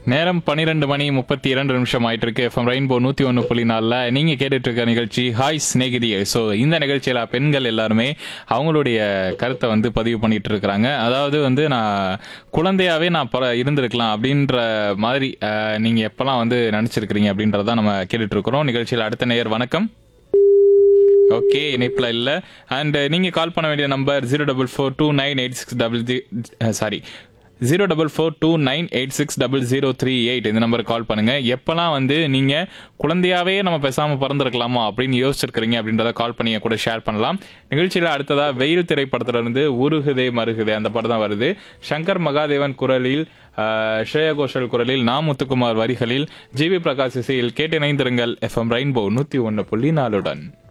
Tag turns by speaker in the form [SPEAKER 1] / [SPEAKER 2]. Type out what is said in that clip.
[SPEAKER 1] நேரம் 12 மணி 32 நிமிஷம் ஆயிட்டு இருக்கு. எஃப்எம் ரெயின்போ 101.4 நீங்க கேட்டுட்டு இருக்க நிகழ்ச்சி ஹாய் சிநேகிதியே. ஸோ இந்த நிகழ்ச்சியில பெண்கள் எல்லாருமே அவங்களுடைய கருத்தை வந்து பதிவு பண்ணிட்டு இருக்கிறாங்க. அதாவது வந்து நான் குழந்தையாவே நான் இருந்திருக்கலாம் அப்படின்ற மாதிரி நீங்க எப்பெல்லாம் வந்து நினைச்சிருக்கிறீங்க அப்படின்றத நம்ம கேட்டுட்டு இருக்கிறோம். நிகழ்ச்சியில் அடுத்த நேயர் வணக்கம். ஓகே, இணைப்புல இல்ல. அண்ட் நீங்க கால் பண்ண வேண்டிய நம்பர் 04429860038 இந்த நம்பருக்கு கால் பண்ணுங்க. எப்பெல்லாம் வந்து நீங்க குழந்தையாவே நம்ம பேசாம பிறந்திருக்கலாமா அப்படின்னு யோசிச்சிருக்கிறீங்க அப்படின்றத கால் பண்ணி கூட ஷேர் பண்ணலாம். நிகழ்ச்சியில அடுத்ததா வெயில் திரைப்படத்துல இருந்து உருகுதே மருகுதே அந்த படம் தான் வருது. சங்கர் மகாதேவன் குரலில், ஸ்ரேயா கோஷல் குரலில், நா முத்துக்குமார் வரிகளில், ஜிவி பிரகாஷ் இசையில் கேட்டு இணைந்திருங்கள் எஃப்எம் ரெயின்போ 101.4.